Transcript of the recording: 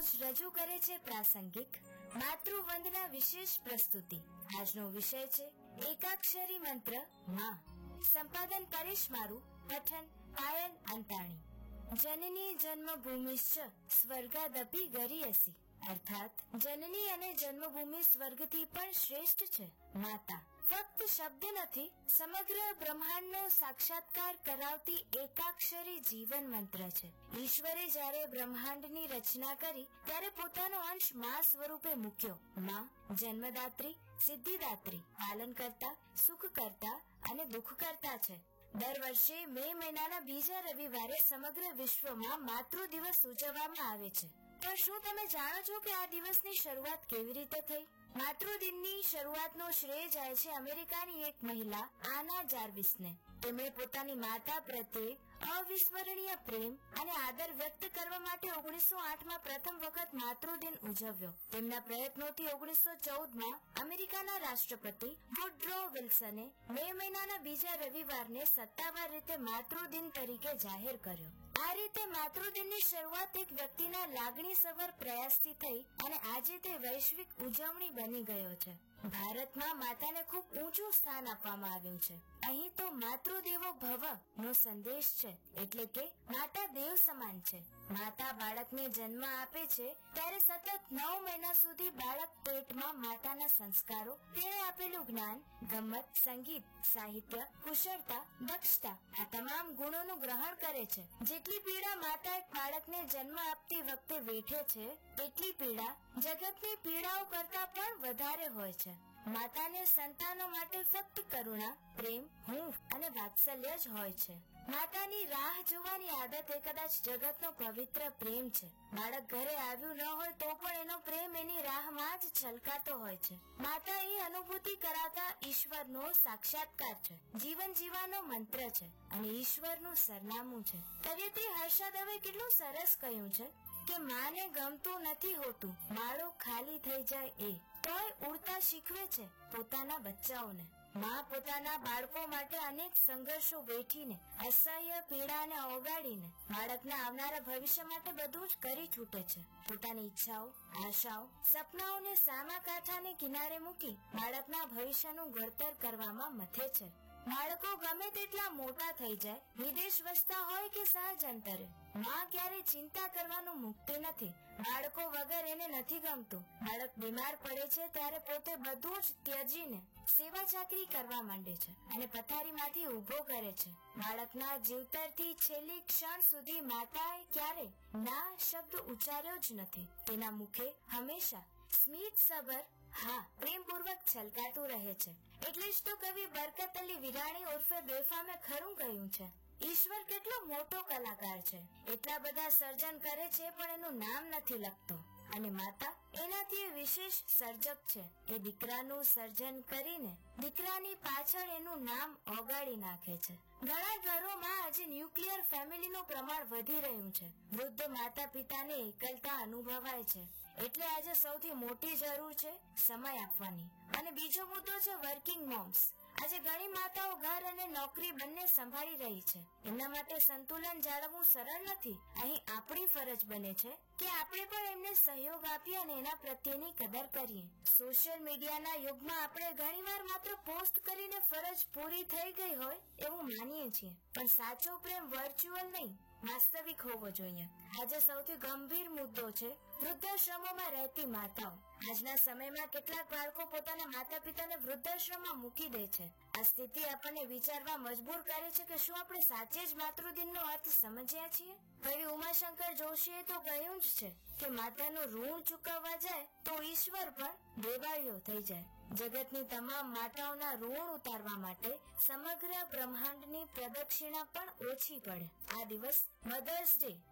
રોજ રજૂ કરે છે પ્રાસંગિક માતૃવંદના વિશેષ પ્રસ્તુતિ. આજનો વિષય છે એકાક્ષરી મંત્ર માં. સંપાદન પરેશ મારું, પઠન પાયલ અંતાણી. જનની જન્મભૂમિશ્ચ સ્વર્ગાદપી ગરીયસી, અર્થાત જનની અને જન્મભૂમિ સ્વર્ગથી પણ શ્રેષ્ઠ છે. માતા ફક્ત શબ્દ નથી, સમગ્ર બ્રહ્માંડનો સાક્ષાત્કાર કરાવતી એકાક્ષરી જીવન મંત્ર છે. ઈશ્વરે જ્યારે બ્રહ્માંડની રચના કરી ત્યારે પોતાનો અંશ માં સ્વરૂપે મૂક્યો. માં જન્મદાત્રી, સિદ્ધિદાત્રી, પાલનકર્તા, સુખકર્તા અને દુઃખકર્તા છે. દર વર્ષે મે મહિનાના બીજા રવિવારે સમગ્ર વિશ્વમાં માતૃ દિવસ ઉજવવામાં આવે છે. પણ શું તમે જાણો છો કે આ દિવસની શરૂઆત કેવી રીતે થઈ? માતૃ દિનની શરૂઆતનો શ્રેય જાય છે અમેરિકાની એક મહિલા આના જાર્વિસને. તેમણે પોતાની માતા પ્રત્યે અવિસ્મરણીય પ્રેમ અને આદર વ્યક્ત કરવા માટે 1908માં પ્રથમ વખત માતૃ દિન ઉજવ્યો. તેમના પ્રયત્નોથી 1914માં અમેરિકાના રાષ્ટ્રપતિ વુડરો વિલ્સને મે મહિનાના બીજા રવિવારને સત્તાવાર રીતે માતૃ દિન તરીકે જાહેર કર્યો. આ રીતે માતૃ દિનની શરૂઆત એક વ્યક્તિના લાગણીસભર પ્રયાસથી થઈ અને આજે તે વૈશ્વિક ઉજવણી બની ગયો છે. ભારતમાં માતાને ખૂબ ઊંચું સ્થાન આપવામાં આવ્યું છે. અહીં તો માતૃદેવો ભવ નો સંદેશ છે, એટલે કે માતા દેવ સમાન છે. માતા બાળકને જન્મ આપે છે ત્યારે સતત 9 મહિના સુધી બાળક પેટમાં માતાના સંસ્કારો, તેણે આપેલું જ્ઞાન, ગમ્મત, સંગીત, સાહિત્ય, કુશળતા, દક્ષતા આ તમામ ગુણોનું ગ્રહણ કરે છે. જેટલી પીડા માતા એક બાળકને જન્મ આપતી વખતે વેઠે છે તેટલી પીડા જગતની પીડાઓ કરતા પણ વધારે હોય છે. માતાને સંતાનો માટે ફક્ત કરુણા, પ્રેમ, હૂંફ અને વાત્સલ્ય જ હોય છે. માતાની રાહ જોવાની આદત એ કદાચ જગતનો પવિત્ર પ્રેમ છે. બાળક ઘરે આવ્યું ન હોય તો પણ એનો પ્રેમ એની રાહમાં જ છલકાતો હોય છે. માતા એ અનુભૂતિ કરાવતા ઈશ્વરનો સાક્ષાત્કાર છે, જીવન જીવવાનો મંત્ર છે અને ઈશ્વરનું સરનામું છે. કવિયત્રી હર્ષા દવે કેટલું સરસ કહ્યું છે કે માને ગમતું નથી હોતું માળો ખાલી થઈ જાય એ, તોય ઉડતા શીખવે છે પોતાના બચ્ચાઓને. માં પોતાના બાળકો માટે અનેક સંઘર્ષો વેઠીને, અસહ્ય પીડાને ઓગાળીને બાળકના આવનારા ભવિષ્ય માટે બધું જ કરી છૂટે છે. પોતાની ઈચ્છાઓ, આશાઓ, સપનાઓને સામા કાંઠાને કિનારે મૂકી બાળકના ભવિષ્યનું ઘડતર કરવામાં મથે છે. બાળકો ગમે તેટલા મોટા થઈ જાય, વિદેશ વસતા હોય કે સહજંતરે, માં ક્યારે ચિંતા કરવાનું મુકતી નથી. બાળકો વગર એને નથી ગમતું. બાળક બીમાર પડે છે ત્યારે પોતે બધું જ ત્યજીને સેવા ચાકરી કરવા માંડે છે અને પથારીમાંથી ઊભો કરે છે. બાળકના જીવતરથી છેલ્લી ક્ષણ સુધી માતાએ ક્યારે ના શબ્દ ઉચ્ચાર્યો જ નથી. તેના મુખે હંમેશા સ્મિત સબર હા પ્રેમપૂર્વક છલકાતું રહે છે. એટલે જ તો કવિ બરકત અલી વિરાણી ઉર્ફે બેફામે ખરું કહ્યું છે, ઈશ્વર કેટલો મોટો કલાકાર છે, એટલા બધા સર્જન કરે છે પણ એનું નામ નથી લખતો. અને માતા એનાથી વિશેષ સર્જક છે. એ દીકરાનું સર્જન કરીને દીકરાની પાછળ એનું નામ ઓગાળી નાખે છે. ઘણા ઘરોમાં આજે ન્યુક્લિયર ફેમિલીનું પ્રમાણ વધી રહ્યું છે. વૃદ્ધ માતા પિતાને એકલતા અનુભવાય છે. એટલે આજે સૌથી મોટી જરૂર છે સમય આપવાની. અને બીજો મુદ્દો છે વર્કિંગ મોમ્સ. આજે ઘણી માતાઓ ઘર અને નોકરી બંને સંભાળી રહી છે. એમના માટે સંતુલન જાળવવું સરળ નથી. અહીં આપણી ફરજ બને છે કે આપણે પણ એમને સહયોગ આપીએ અને એના પ્રત્યેની કદર કરીએ. સોશિયલ મીડિયાના યુગમાં આપણે ઘણીવાર માત્ર પોસ્ટ કરીને ફરજ પૂરી થઈ ગઈ હોય એવું માનીએ છીએ, પણ સાચો પ્રેમ વર્ચ્યુઅલ નહીં, વાસ્તવિક હોવો જોઈએ. આજે સૌથી ગંભીર મુદ્દો છે વૃદ્ધાશ્રમોમાં રહેતી માતાઓ. આજના સમયમાં કેટલાક બાળકો પોતાના માતા પિતાને વૃદ્ધાશ્રમમાં મૂકી દે છે. આ સ્થિતિ આપણને વિચારવા મજબૂર કરે છે કે શું આપણે સાચે જ માતૃદિનનો અર્થ સમજ્યા છીએ? કવિ ઉમાશંકર જોશીએ તો કહ્યું જ છે કે માતાનું ઋણ ચૂકવવા જાય તો ઈશ્વર પણ દેવાળીઓ થઈ જાય. જગતની તમામ માતાઓના ઋણ ઉતારવા માટે સમગ્ર બ્રહ્માંડની પ્રદક્ષિણા પણ ઓછી પડે. આ દિવસ મધર્સ ડે